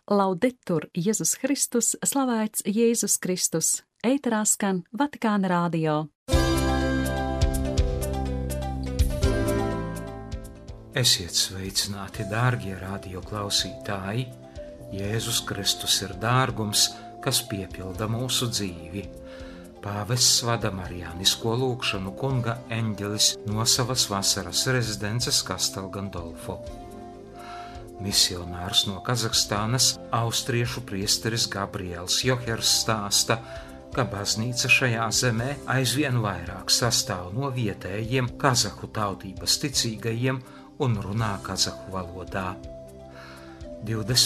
Laudetur Jēzus Kristus, slavēts Jēzus Kristus. Ēterā skan Vatikāna radio. Esiet sveicināti, dārgie radio klausītāji! Jēzus Kristus ir dārgums, kas piepilda mūsu dzīvi. Pāvests vada marijānisko lūgšanu kunga eņģelis no savas vasaras rezidences Castel Gandolfo. Misionārs no Kazahstānas, austriešu priesteris Gabriels Johers stāsta, ka baznīca šajā zemē aizvien vairāk sastāv no vietējiem kazahu tautības ticīgajiem un runā kazahu valodā.